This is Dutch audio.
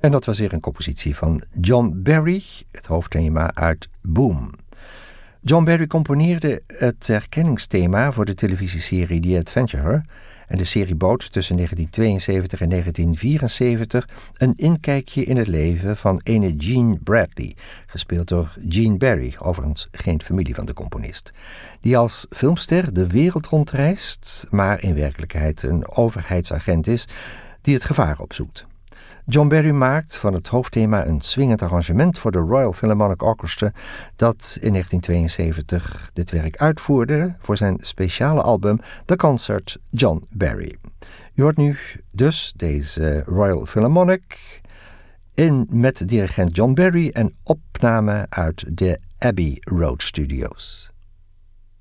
En dat was weer een compositie van John Barry, het hoofdthema uit Boom. John Barry componeerde het herkenningsthema voor de televisieserie The Adventurer en de serie bood tussen 1972 en 1974 een inkijkje in het leven van ene Gene Bradley, gespeeld door Gene Barry, overigens geen familie van de componist, die als filmster de wereld rondreist, maar in werkelijkheid een overheidsagent is die het gevaar opzoekt. John Barry maakt van het hoofdthema een swingend arrangement voor de Royal Philharmonic Orchestra dat in 1972 dit werk uitvoerde voor zijn speciale album The Concert John Barry. U hoort nu dus deze Royal Philharmonic met dirigent John Barry en opname uit de Abbey Road Studios.